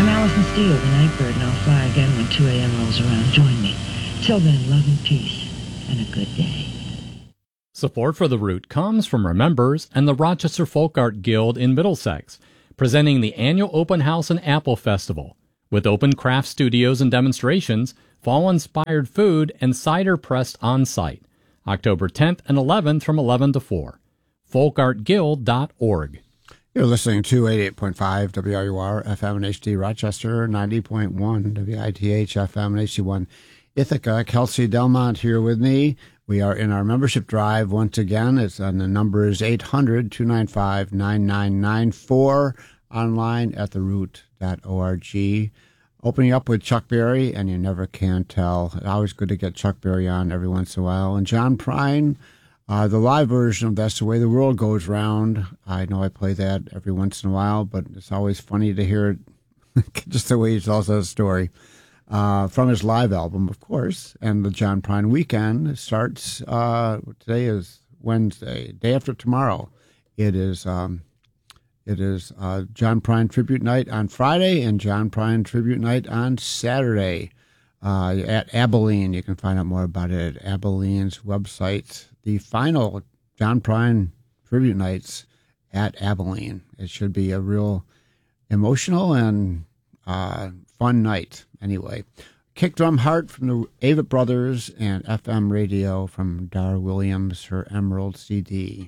I'm Allison Steele, the Nightbird, and I'll fly again when 2 a.m. rolls around. Join me. Till then, love and peace, and a good day. Support for The Root comes from our members and the Rochester Folk Art Guild in Middlesex, presenting the annual Open House and Apple Festival, with open craft studios and demonstrations, fall-inspired food, and cider pressed on-site, October 10th and 11th from 11 to 4. folkartguild.org. You're listening to 88.5 WRUR FM and HD Rochester, 90.1 WITH FM and HD1 Ithaca. Kelsey Delmont here with me. We are in our membership drive once again. The number is 800-295-9994, online at theroot.org. Opening up with Chuck Berry, and you never can tell. It's always good to get Chuck Berry on every once in a while. And John Prine, the live version of That's the Way the World Goes Round. I know I play that every once in a while, but it's always funny to hear it, just the way he tells that story. From his live album, of course. And the John Prine weekend starts, today is Wednesday, day after tomorrow. It is John Prine Tribute Night on Friday and John Prine Tribute Night on Saturday at Abilene. You can find out more about it at Abilene's website. The final John Prine Tribute Nights at Abilene. It should be a real emotional and fun night. Anyway, Kick Drum Heart from the Avett Brothers and FM Radio from Dar Williams, her Emerald CD.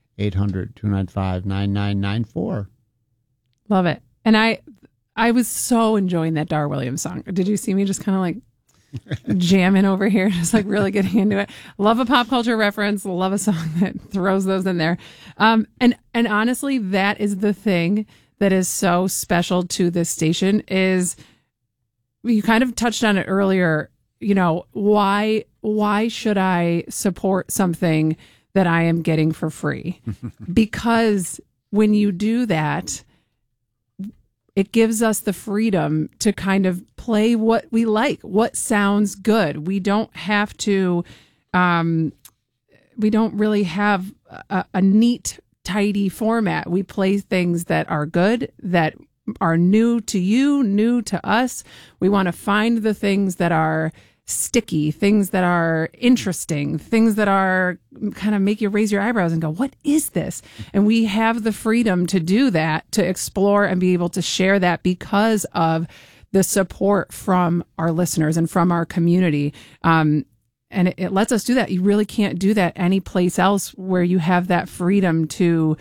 800-295-9994. Love it. And I was so enjoying that Dar Williams song. Did you see me just kind of like jamming over here, just like really getting into it? Love a pop culture reference. Love a song that throws those in there. And honestly, that is the thing that is so special to this station. Is you kind of touched on it earlier. You know, why should I support something that I am getting for free? Because when you do that, it gives us the freedom to kind of play what we like, what sounds good. We don't have to, we don't really have a neat, tidy format. We play things that are good, that are new to you, new to us. We want to find the things that are sticky, things that are interesting, things that are kind of make you raise your eyebrows and go, what is this? And we have the freedom to do that, to explore and be able to share that because of the support from our listeners and from our community. And it lets us do that. You really can't do that any place else where you have that freedom to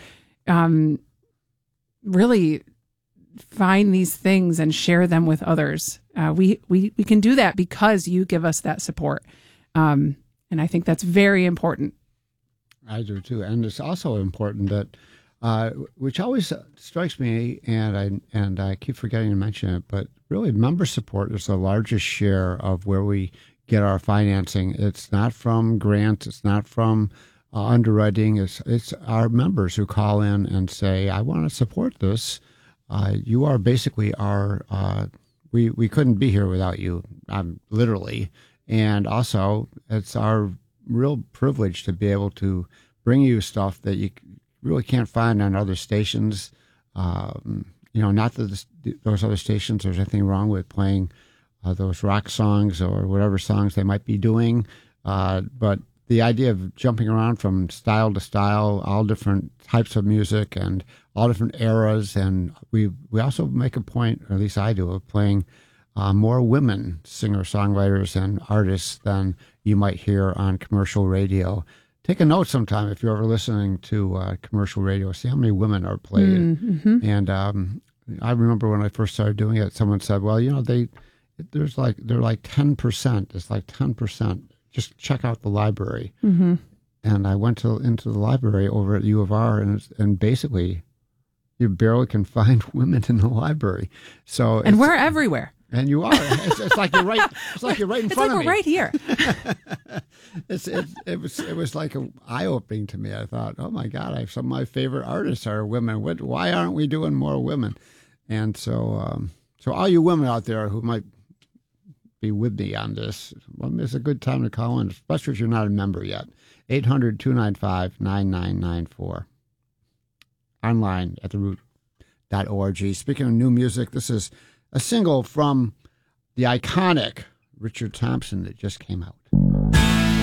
really find these things and share them with others. We can do that because you give us that support. And I think that's very important. I do too. And it's also important that, which always strikes me, and I keep forgetting to mention it, but really member support is the largest share of where we get our financing. It's not from grants. It's not from underwriting. It's our members who call in and say, I want to support this. You are basically our, we couldn't be here without you, literally. And also, it's our real privilege to be able to bring you stuff that you really can't find on other stations. Not that those other stations, there's anything wrong with playing those rock songs or whatever songs they might be doing. But the idea of jumping around from style to style, all different types of music and all different eras. And we also make a point, or at least I do, of playing more women singer-songwriters and artists than you might hear on commercial radio. Take a note sometime if you're ever listening to commercial radio, see how many women are played. Mm-hmm. And I remember when I first started doing it, someone said, well, they're like 10%. It's like 10%. Just check out the library. Mm-hmm. And I went into the library over at U of R, and basically you barely can find women in the library. And we're everywhere. And you are. It's like you're right. It's like you're right in front of me. It's like we're right here. It was like eye opening to me. I thought, oh my God, some of my favorite artists are women. Why aren't we doing more women? And so all you women out there who might be with me on this, well, it's a good time to call in, especially if you're not a member yet. 800-295-9994. Online at theroot.org. Speaking of new music, this is a single from the iconic Richard Thompson that just came out.